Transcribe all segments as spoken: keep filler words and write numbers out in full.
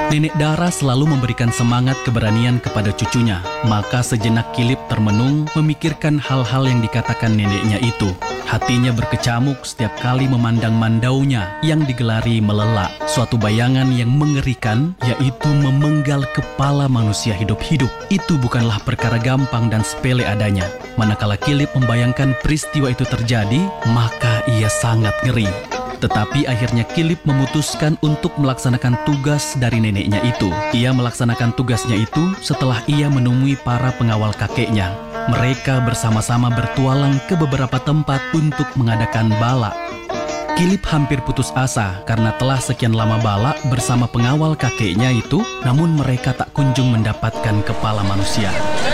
Nenek Dara selalu memberikan semangat keberanian kepada cucunya. Maka sejenak Kilip termenung memikirkan hal-hal yang dikatakan neneknya itu. Hatinya berkecamuk setiap kali memandang mandaunya yang digelari melelak. Suatu bayangan yang mengerikan, yaitu memenggal kepala manusia hidup-hidup. Itu bukanlah perkara gampang dan sepele adanya. Manakala Kilip membayangkan peristiwa itu terjadi, maka ia sangat ngeri. Tetapi akhirnya Kilip memutuskan untuk melaksanakan tugas dari neneknya itu. Ia melaksanakan tugasnya itu setelah ia menemui para pengawal kakeknya. Mereka bersama-sama bertualang ke beberapa tempat untuk mengadakan bala. Kilip hampir putus asa karena telah sekian lama bala bersama pengawal kakeknya itu, namun mereka tak kunjung mendapatkan kepala manusia.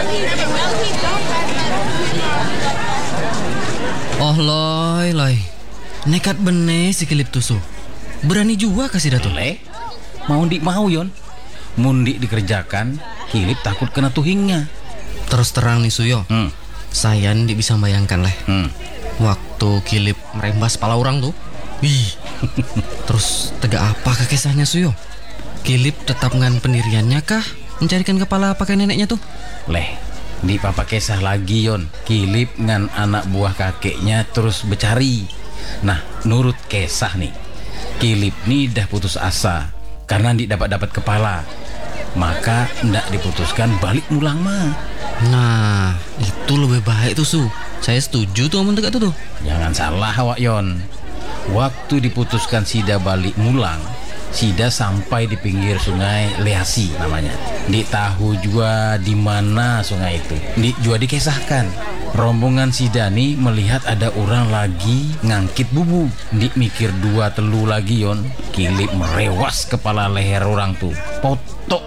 Oh loy loy, nekat bener si Kilip tusu. Berani juga kasih dato. Le, mau ndik mau yon. Mundi dikerjakan, Kilip takut kena tuhingnya. Terus terang nih Suyo, Hmm. saya ndik bisa bayangkan leh. Hmm. Waktu Kilip merembas pala orang tuh, wih. Terus tegak apa kisahnya Suyo? Kilip tetap ngan pendiriannya kah mencarikan kepala pakai neneknya tuh? Leh, di papa kisah lagi yon. Kilip ngan anak buah kakeknya terus bercari. Nah, nurut kisah nih, Kilip nih dah putus asa karena ndik dapat dapat kepala. Maka ndak diputuskan balik mulang mah. Nah, itu lebih baik tuh Su. Saya setuju tuh omong tegak tuh tuh. Jangan salah awak yon. Waktu diputuskan Sida balik mulang, Sida sampai di pinggir sungai Leasi namanya. Ndik tahu juga di mana sungai itu. Ndik juga dikisahkan. Rombongan Sida nih melihat ada orang lagi ngangkit bubu. Ndik mikir dua telu lagi yon. Kilip merewas kepala leher orang tuh. Potok